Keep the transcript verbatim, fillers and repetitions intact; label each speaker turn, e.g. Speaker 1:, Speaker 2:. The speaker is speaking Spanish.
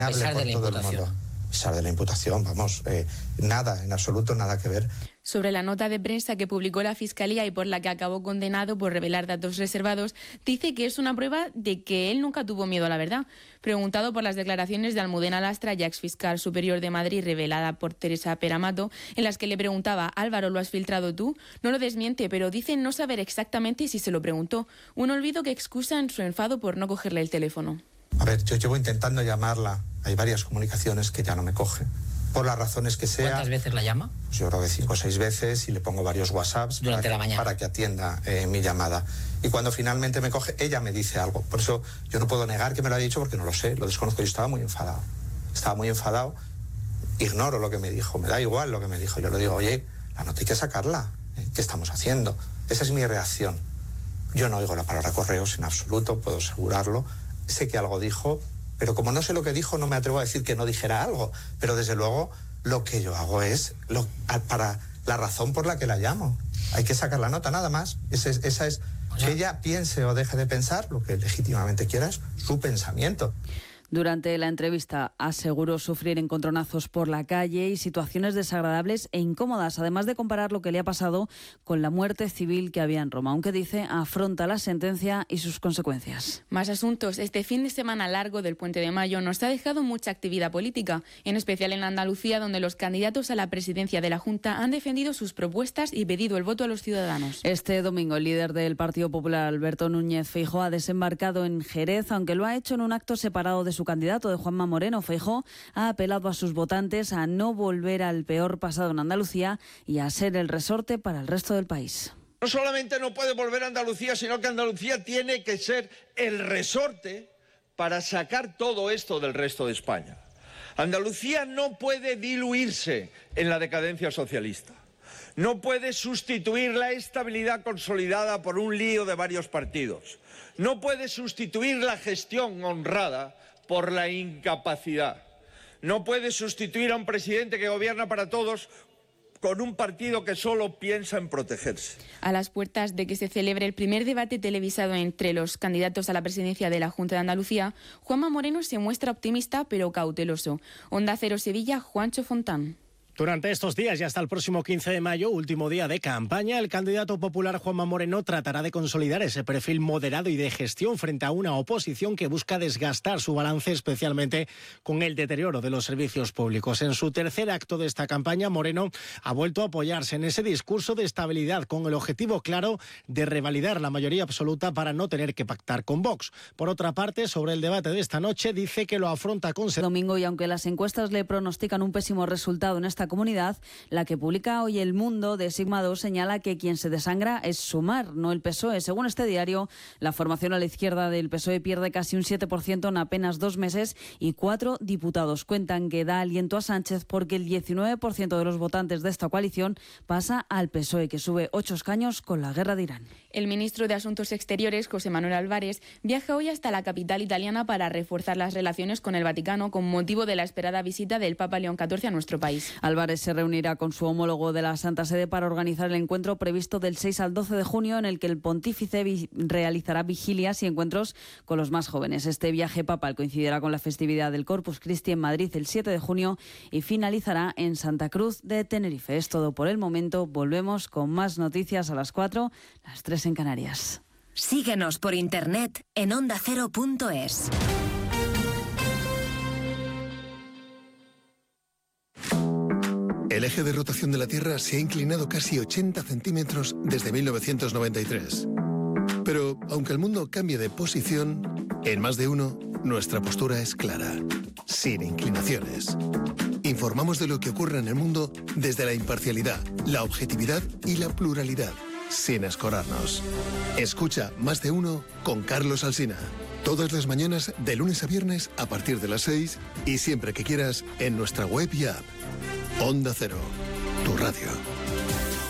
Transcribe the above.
Speaker 1: A pesar de la imputación. A pesar de la imputación, vamos, eh, nada, en absoluto, nada que ver.
Speaker 2: Sobre la nota de prensa que publicó la Fiscalía y por la que acabó condenado por revelar datos reservados, dice que es una prueba de que él nunca tuvo miedo a la verdad. Preguntado por las declaraciones de Almudena Lastra, ya exfiscal superior de Madrid, revelada por Teresa Peramato, en las que le preguntaba, Álvaro, ¿lo has filtrado tú? No lo desmiente, pero dice no saber exactamente si se lo preguntó. Un olvido que excusa en su enfado por no cogerle el teléfono.
Speaker 1: A ver, yo llevo intentando llamarla. Hay varias comunicaciones que ya no me coge. Por las razones que sea.
Speaker 3: ¿Cuántas veces la llama?
Speaker 1: Pues yo creo que cinco o seis veces y le pongo varios WhatsApps
Speaker 3: durante
Speaker 1: para,
Speaker 3: la mañana
Speaker 1: para que atienda eh, mi llamada. Y cuando finalmente me coge, ella me dice algo. Por eso yo no puedo negar que me lo ha dicho porque no lo sé, lo desconozco. Yo estaba muy enfadado. Estaba muy enfadado. Ignoro lo que me dijo, me da igual lo que me dijo. Yo le digo, oye, la nota hay que sacarla. ¿eh? ¿Qué estamos haciendo? Esa es mi reacción. Yo no oigo la palabra correos en absoluto, puedo asegurarlo. Sé que algo dijo, pero como no sé lo que dijo, no me atrevo a decir que no dijera algo. Pero desde luego, lo que yo hago es lo, para la razón por la que la llamo. Hay que sacar la nota, nada más. Esa es, esa es o sea, que ella piense o deje de pensar lo que legítimamente quiera, es su pensamiento.
Speaker 4: Durante la entrevista aseguró sufrir encontronazos por la calle y situaciones desagradables e incómodas, además de comparar lo que le ha pasado con la muerte civil que había en Roma, aunque dice afronta la sentencia y sus consecuencias.
Speaker 2: Más asuntos. Este fin de semana largo del Puente de Mayo nos ha dejado mucha actividad política, en especial en Andalucía, donde los candidatos a la presidencia de la Junta han defendido sus propuestas y pedido el voto a los ciudadanos.
Speaker 4: Este domingo el líder del Partido Popular, Alberto Núñez Feijóo, ha desembarcado en Jerez, aunque lo ha hecho en un acto separado de su Su candidato de Juanma Moreno. Feijóo ha apelado a sus votantes a no volver al peor pasado en Andalucía y a ser el resorte para el resto del país.
Speaker 5: No solamente no puede volver a Andalucía, sino que Andalucía tiene que ser el resorte para sacar todo esto del resto de España. Andalucía no puede diluirse en la decadencia socialista. No puede sustituir la estabilidad consolidada por un lío de varios partidos. No puede sustituir la gestión honrada por la incapacidad. No puede sustituir a un presidente que gobierna para todos con un partido que solo piensa en protegerse.
Speaker 2: A las puertas de que se celebre el primer debate televisado entre los candidatos a la presidencia de la Junta de Andalucía, Juanma Moreno se muestra optimista pero cauteloso. Onda Cero Sevilla, Juancho Fontán.
Speaker 6: Durante estos días y hasta el próximo quince de mayo, último día de campaña, el candidato popular Juanma Moreno tratará de consolidar ese perfil moderado y de gestión frente a una oposición que busca desgastar su balance, especialmente con el deterioro de los servicios públicos. En su tercer acto de esta campaña, Moreno ha vuelto a apoyarse en ese discurso de estabilidad con el objetivo claro de revalidar la mayoría absoluta para no tener que pactar con Vox. Por otra parte, sobre el debate de esta noche, dice que lo afronta con...
Speaker 4: Domingo, y aunque las encuestas le pronostican un pésimo resultado en esta comunidad, la que publica hoy El Mundo de Sigma dos señala que quien se desangra es Sumar, no el P S O E. Según este diario, la formación a la izquierda del P S O E pierde casi un siete por ciento en apenas dos meses y cuatro diputados. Cuentan que da aliento a Sánchez porque el diecinueve por ciento de los votantes de esta coalición pasa al P S O E, que sube ocho escaños con la guerra de Irán.
Speaker 2: El ministro de Asuntos Exteriores, José Manuel Álvarez, viaja hoy hasta la capital italiana para reforzar las relaciones con el Vaticano con motivo de la esperada visita del Papa León catorce a nuestro país.
Speaker 4: Álvarez se reunirá con su homólogo de la Santa Sede para organizar el encuentro previsto del seis al doce de junio, en el que el pontífice vi- realizará vigilias y encuentros con los más jóvenes. Este viaje papal coincidirá con la festividad del Corpus Christi en Madrid el siete de junio y finalizará en Santa Cruz de Tenerife. Es todo por el momento. Volvemos con más noticias a las cuatro, las tres en Canarias.
Speaker 7: Síguenos por internet en onda cero punto es.
Speaker 8: El eje de rotación de la Tierra se ha inclinado casi ochenta centímetros desde mil novecientos noventa y tres. Pero, aunque el mundo cambie de posición, en Más de Uno, nuestra postura es clara, sin inclinaciones. Informamos de lo que ocurre en el mundo desde la imparcialidad, la objetividad y la pluralidad, sin escorarnos. Escucha Más de Uno con Carlos Alsina. Todas las mañanas, de lunes a viernes, a partir de las seis y siempre que quieras, en nuestra web y app. Onda Cero, tu radio.